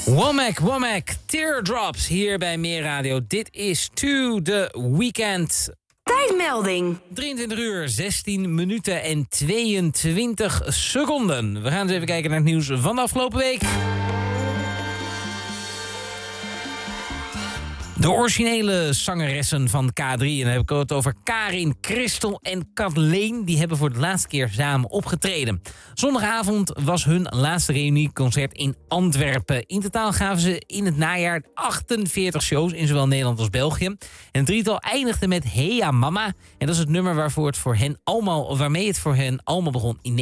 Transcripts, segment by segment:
Womack, Teardrops hier bij Meer Radio. Dit is To The Weekend. Tijdmelding. 23 uur, 16 minuten en 22 seconden. We gaan eens even kijken naar het nieuws van de afgelopen week. De originele zangeressen van K3, en dan heb ik het over Karin, Christel en Kathleen, die hebben voor de laatste keer samen opgetreden. Zondagavond was hun laatste reunieconcert in Antwerpen. In totaal gaven ze in het najaar 48 shows in zowel Nederland als België. En het drietal eindigde met Heya Mama. En dat is het nummer waarmee het voor hen allemaal begon in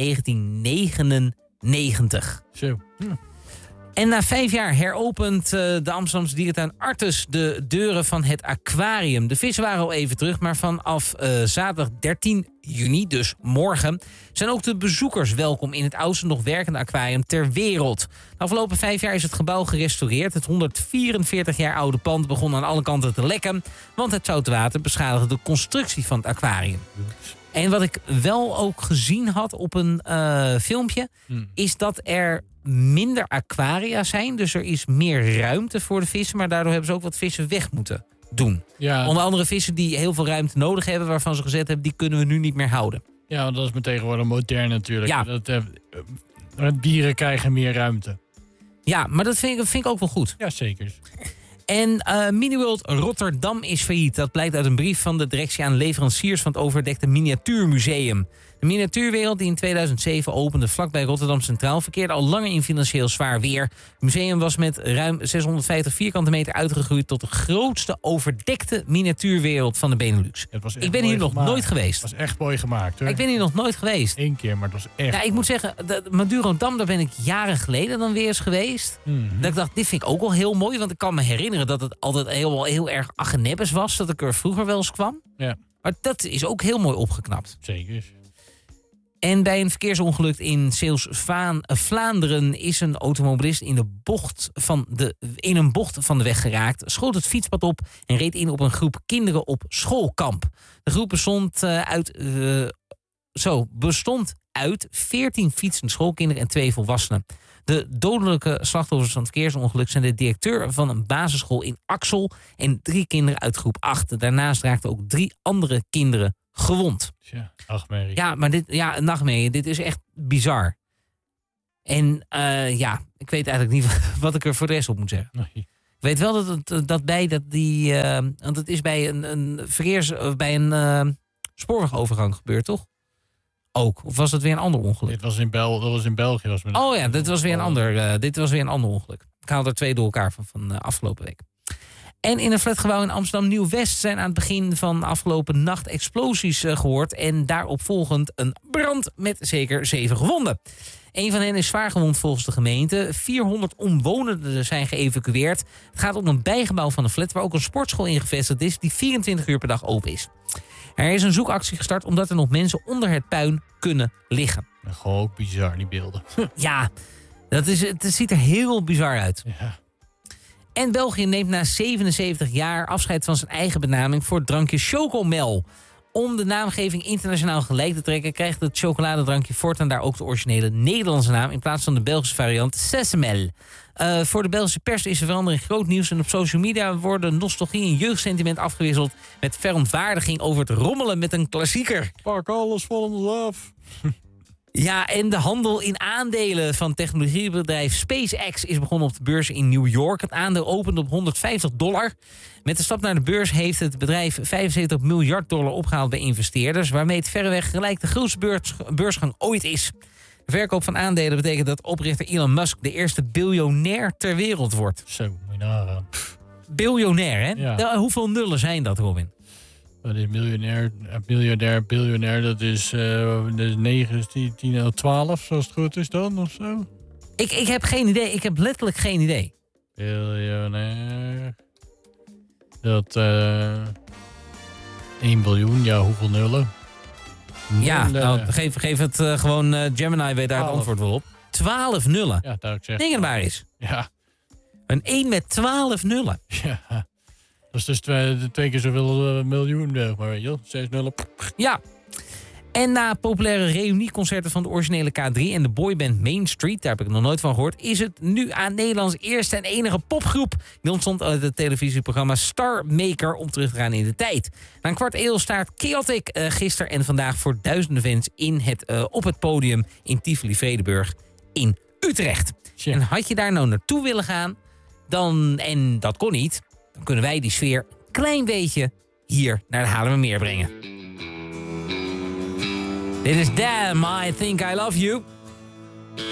1999. Zo. En na 5 jaar heropent de Amsterdamse dierentuin Artus de deuren van het aquarium. De vissen waren al even terug, maar vanaf zaterdag 13 juni, dus morgen, zijn ook de bezoekers welkom in het oudste nog werkende aquarium ter wereld. De afgelopen 5 jaar is het gebouw gerestaureerd. Het 144 jaar oude pand begon aan alle kanten te lekken, want het zoute water beschadigde de constructie van het aquarium. En wat ik wel ook gezien had op een filmpje, is dat er minder aquaria zijn. Dus er is meer ruimte voor de vissen, maar daardoor hebben ze ook wat vissen weg moeten doen. Ja. Onder andere vissen die heel veel ruimte nodig hebben, waarvan ze gezet hebben, die kunnen we nu niet meer houden. Ja, want dat is tegenwoordig modern natuurlijk. Ja. Dieren krijgen meer ruimte. Ja, maar dat vind ik ook wel goed. Ja, zeker. En Miniworld Rotterdam is failliet. Dat blijkt uit een brief van de directie aan leveranciers van het overdekte miniatuurmuseum. De miniatuurwereld, die in 2007 opende vlakbij Rotterdam Centraal, verkeerde al langer in financieel zwaar weer. Het museum was met ruim 650 vierkante meter uitgegroeid tot de grootste overdekte miniatuurwereld van de Benelux. Ik ben hier nog nooit geweest. Het was echt mooi gemaakt, hoor. Ik ben hier nog nooit geweest. 1 keer, maar het was echt. Ja, ik moet zeggen, Madurodam, daar ben ik jaren geleden dan weer eens geweest. Dat ik dacht, dit vind ik ook wel heel mooi, want ik kan me herinneren dat het altijd heel erg Aggenebbes was, dat ik er vroeger wel eens kwam. Ja. Maar dat is ook heel mooi opgeknapt. Zeker. En bij een verkeersongeluk in Zeeuws-Vlaanderen is een automobilist in een bocht van de weg geraakt, schoot het fietspad op en reed in op een groep kinderen op schoolkamp. De groep bestond uit 14 fietsende schoolkinderen en 2 volwassenen. De dodelijke slachtoffers van het verkeersongeluk zijn de directeur van een basisschool in Axel en 3 kinderen uit groep 8. Daarnaast raakten ook 3 andere kinderen gewond. Ja, nachtmerrie. Ja, maar een nachtmerrie. Dit is echt bizar. En ik weet eigenlijk niet wat ik er voor de rest op moet zeggen. Nee. Ik weet wel want het is bij een spoorwegovergang gebeurd, toch? Ook. Of was het weer een ander ongeluk? Dat was in België. Dit was weer een ander ongeluk. Ik haal er 2 door elkaar van afgelopen week. En in een flatgebouw in Amsterdam Nieuw-West zijn aan het begin van afgelopen nacht explosies gehoord. En daarop volgend een brand met zeker 7 gewonden. Een van hen is zwaar gewond volgens de gemeente. 400 omwonenden zijn geëvacueerd. Het gaat om een bijgebouw van een flat waar ook een sportschool in gevestigd is, die 24 uur per dag open is. Er is een zoekactie gestart omdat er nog mensen onder het puin kunnen liggen. Gewoon ook bizar, die beelden. Ja, het ziet er heel bizar uit. Ja. En België neemt na 77 jaar afscheid van zijn eigen benaming voor het drankje Chocomel. Om de naamgeving internationaal gelijk te trekken, krijgt het chocoladedrankje voortaan daar ook de originele Nederlandse naam in plaats van de Belgische variant Sesamel. Voor de Belgische pers is de verandering groot nieuws en op social media worden nostalgie en jeugdsentiment afgewisseld met verontwaardiging over het rommelen met een klassieker. Pak alles van ons af. Ja, en de handel in aandelen van technologiebedrijf SpaceX is begonnen op de beurs in New York. Het aandeel opende op $150. Met de stap naar de beurs heeft het bedrijf $75 miljard opgehaald bij investeerders, waarmee het verreweg gelijk de grootste beursgang ooit is. De verkoop van aandelen betekent dat oprichter Elon Musk de eerste biljonair ter wereld wordt. Zo, moet je nagaan. Biljonair, hè? Ja. Hoeveel nullen zijn dat, Robin? Dat is biljonair, dat is 9, 10, 12, zoals het goed is dan, of zo? Ik heb geen idee. Ik heb letterlijk geen idee. Biljonair. Dat 1 biljoen, ja, hoeveel nullen? Ja, nou, geef het gewoon. Gemini weet daar het antwoord wel op. 12 nullen. Ja, dat ik zeg. Denk het maar eens. Ja. Een 1 met 12 nullen. Ja. Dat is dus 2 keer zoveel miljoen, maar weet je wel. 6 nullen. Ja. En na populaire reunieconcerten van de originele K3 en de boyband Main Street, daar heb ik nog nooit van gehoord, is het nu aan Nederlands eerste en enige popgroep. Die ontstond uit het televisieprogramma Star Maker om terug te gaan in de tijd. Na een kwart eeuw staat Chaotic gisteren en vandaag voor duizenden fans op het podium in Tivoli-Vredenburg in Utrecht. Tja. En had je daar nou naartoe willen gaan, en dat kon niet, dan kunnen wij die sfeer een klein beetje hier naar de Haarlemmermeer brengen. Dit is Damn, I Think I Love You.